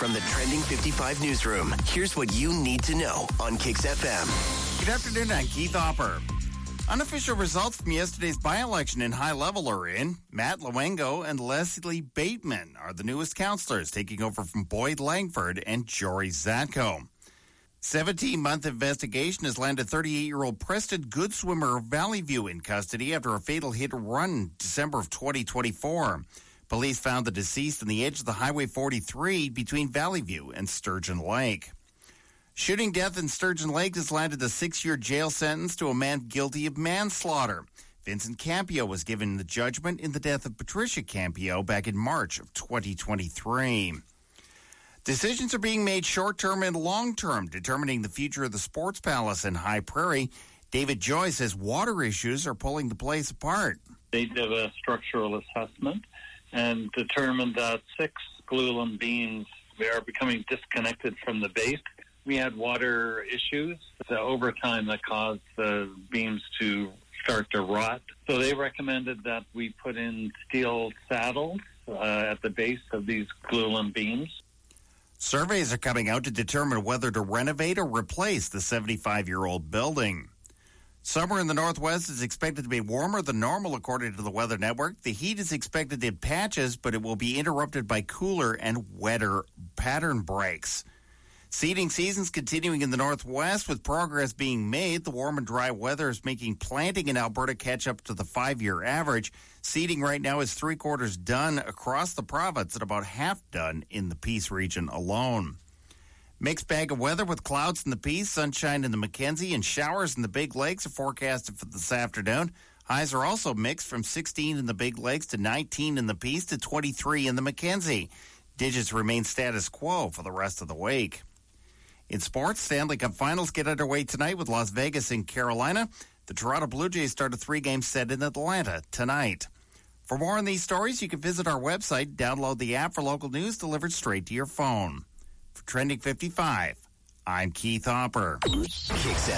From the Trending 55 newsroom, here's what you need to know on Kicks FM. Good afternoon, I'm Keith Hopper. Unofficial results from yesterday's by-election in High Level are in. Matt Luengo and Leslie Bateman are the newest councillors, taking over from Boyd Langford and Jory Zatko. 17-month investigation has landed 38-year-old Preston Goodswimmer of Valley View in custody after a fatal hit-and-run in December of 2024. Police found the deceased on the edge of the Highway 43 between Valley View and Sturgeon Lake. Shooting death in Sturgeon Lake has landed a 6-year jail sentence to a man guilty of manslaughter. Vincent Campio was given the judgment in the death of Patricia Campio back in March of 2023. Decisions are being made short-term and long-term, determining the future of the Sports Palace in High Prairie. David Joy says water issues are pulling the place apart. They did a structural assessment and determined that 6 glulam beams are becoming disconnected from the base. We had water issues over time that caused the beams to start to rot. So they recommended that we put in steel saddles at the base of these glulam beams. Surveys are coming out to determine whether to renovate or replace the 75-year-old building. Summer in the Northwest is expected to be warmer than normal, according to the Weather Network. The heat is expected in patches, but it will be interrupted by cooler and wetter pattern breaks. Seeding season's continuing in the Northwest with progress being made. The warm and dry weather is making planting in Alberta catch up to the 5-year average. Seeding right now is 3/4 done across the province and about half done in the Peace region alone. Mixed bag of weather with clouds in the Peace, sunshine in the Mackenzie, and showers in the Big Lakes are forecasted for this afternoon. Highs are also mixed from 16 in the Big Lakes to 19 in the Peace to 23 in the Mackenzie. Digits remain status quo for the rest of the week. In sports, Stanley Cup Finals get underway tonight with Las Vegas and Carolina. The Toronto Blue Jays start a 3-game set in Atlanta tonight. For more on these stories, you can visit our website, download the app for local news delivered straight to your phone. For Trending 55, I'm Keith Hopper. Kicks